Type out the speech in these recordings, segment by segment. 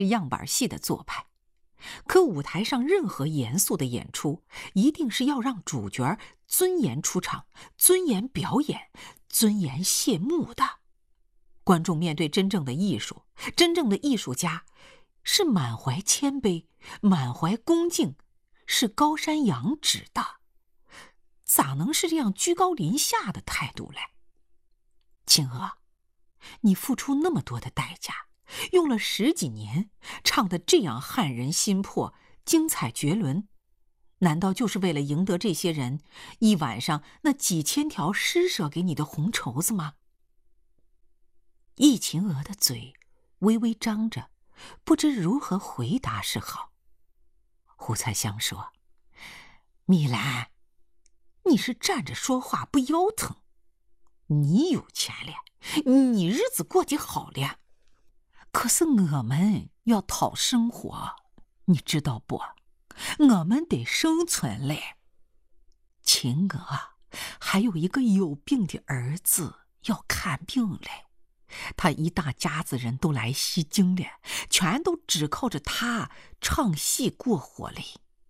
样板戏的做派。可舞台上任何严肃的演出，一定是要让主角尊严出场、尊严表演、尊严谢幕的。观众面对真正的艺术，真正的艺术家，是满怀谦卑、满怀恭敬，是高山仰止的，咋能是这样居高临下的态度嘞？青娥，你付出那么多的代价，用了10几年，唱得这样撼人心魄，精彩绝伦，难道就是为了赢得这些人一晚上那几千条施舍给你的红绸子吗？易秦娥的嘴微微张着，不知如何回答是好。胡彩香说：“米兰，你是站着说话不腰疼，你有钱了，你日子过得好了，可是我们要讨生活，你知道不？我们得生存嘞。秦娥还有一个有病的儿子要看病嘞，他一大家子人都来西京了，全都只靠着他唱戏过活嘞。”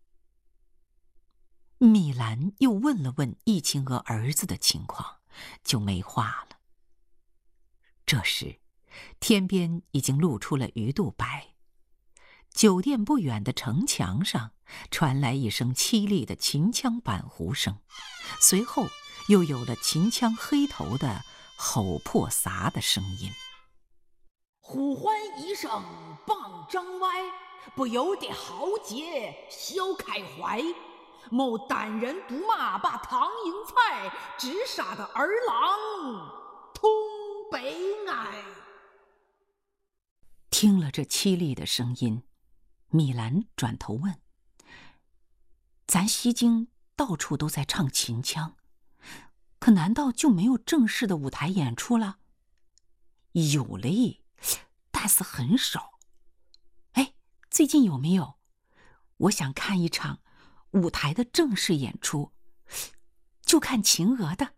米兰又问了问易秦娥儿子的情况，就没话了。这时天边已经露出了鱼肚白，酒店不远的城墙上传来一声凄厉的秦腔板胡声，随后又有了秦腔黑头的吼破撒的声音：“ 呼唤一声棒张歪，不由得豪杰笑开怀。某单人独马把唐营菜，直杀的儿郎通悲哀。” 听了这凄厉的声音，米兰转头问：“咱西京到处都在唱秦腔，可难道就没有正式的舞台演出了？”“有嘞，但是很少。哎，最近有没有？我想看一场舞台的正式演出，就看秦娥的。”“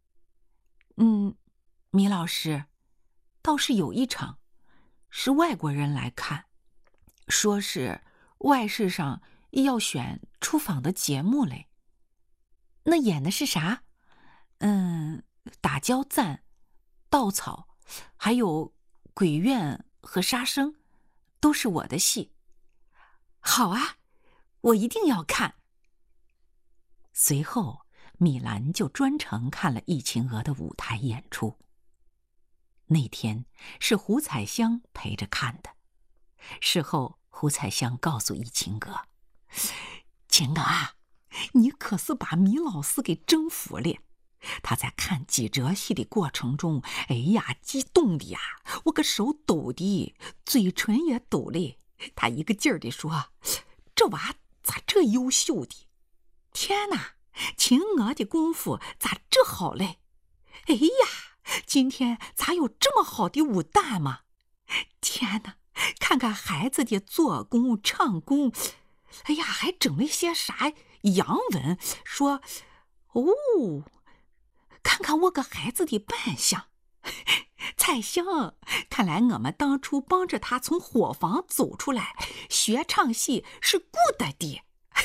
米老师，倒是有一场，是外国人来看，说是外市上要选出访的节目嘞。那演的是啥？打交赞、稻草，还有鬼怨和杀生，都是我的戏。好啊，我一定要看。”随后米兰就专程看了易秦娥的舞台演出。那天是胡彩香陪着看的。事后胡彩香告诉易秦娥：“秦娥啊，你可是把米老师给征服了。他在看几折戏的过程中，哎呀，激动的呀，我个手抖的，嘴唇也抖了。他一个劲儿地说：这娃咋这优秀的？天哪，秦娥的功夫咋这好嘞？哎呀，今天咋有这么好的武旦嘛？天哪，看看孩子的做工唱功，哎呀，还整了些啥洋文，说哦，看看我个孩子的扮相。彩香，看来我们当初帮着他从伙房走出来学唱戏是顾得的。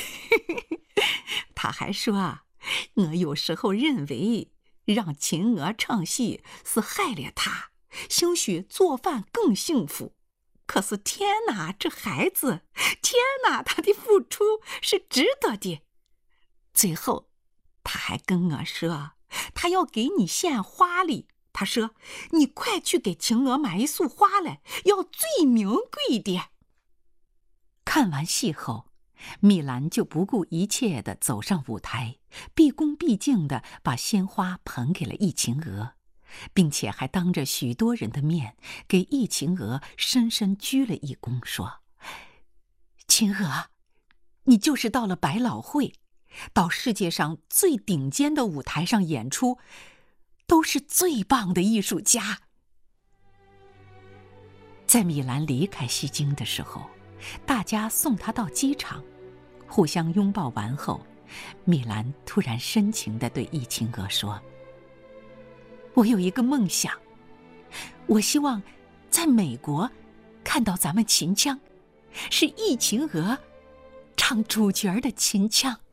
他还说，我有时候认为让秦娥唱戏是害了他，兴许做饭更幸福。可是天哪，这孩子，天哪，他的付出是值得的。最后他还跟我说，他要给你献花礼。他说，你快去给秦娥买一束花来，要最名贵的。看完戏后，米兰就不顾一切地走上舞台，毕恭毕敬地把鲜花捧给了易秦娥，并且还当着许多人的面给易秦娥深深鞠了一躬，说：秦娥，你就是到了百老汇，到世界上最顶尖的舞台上演出，都是最棒的艺术家。在米兰离开西京的时候，大家送他到机场，互相拥抱完后，米兰突然深情地对易秦娥说：我有一个梦想，我希望在美国看到咱们秦腔，是易秦娥唱主角的秦腔。